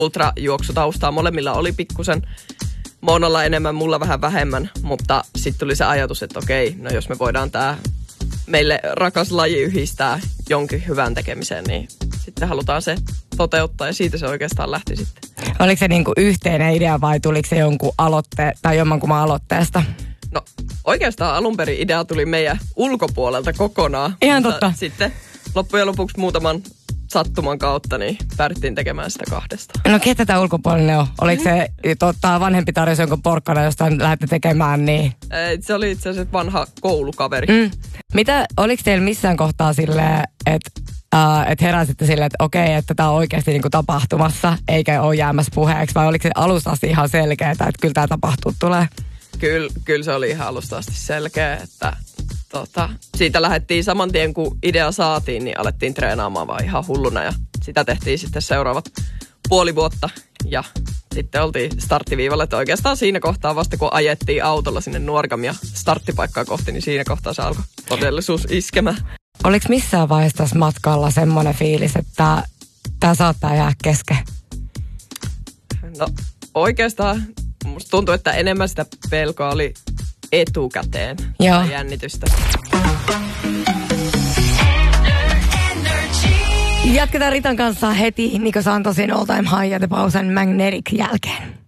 ultrajuoksutaustaa. Molemmilla oli pikkusen. Monalla enemmän, mulla vähän vähemmän. Mutta sitten tuli se ajatus, että okei, no jos me voidaan tämä meille rakas laji yhdistää jonkin hyvän tekemiseen, niin sitten halutaan se toteuttaa ja siitä se oikeastaan lähti sitten. Oliko se niinku yhteinen idea vai tuliko se jonkun jommankumman aloitteesta? No oikeastaan alun perin idea tuli meidän ulkopuolelta kokonaan. Ihan totta. Sitten loppujen lopuksi muutaman sattuman kautta niin päädyttiin tekemään sitä kahdestaan. No ketä tämä ulkopuolinen on? Oliko se vanhempi tarjous jonkun porkkana, josta lähdette tekemään? Niin? Se oli itse asiassa vanha koulukaveri. Oliko teillä missään kohtaa silleen, että heräsitte silleen, että okei, että tämä on oikeasti niinku tapahtumassa, eikä ole jäämässä puheeksi, vai oliko se alusta asti ihan selkeää, että kyllä tämä tapahtuu tulee? Kyllä se oli ihan alusta asti selkeä, että siitä lähdettiin saman tien, kun idea saatiin, niin alettiin treenaamaan vaan ihan hulluna ja sitä tehtiin sitten seuraavat puoli vuotta ja sitten oltiin starttiviivalla, että oikeastaan siinä kohtaa vasta kun ajettiin autolla sinne Nuorgamia starttipaikkaa kohti, niin siinä kohtaa se alkoi todellisuus iskemään. Oliko missään vaiheessa tässä matkalla semmoinen fiilis, että tämä saattaa jäädä kesken? No oikeastaan musta tuntuu, että enemmän sitä pelkoa oli etukäteen. Joo. Jännitystä. Jatketaan Ritan kanssa heti Niko Santosin All Time High ja The Pause and Magnetic jälkeen.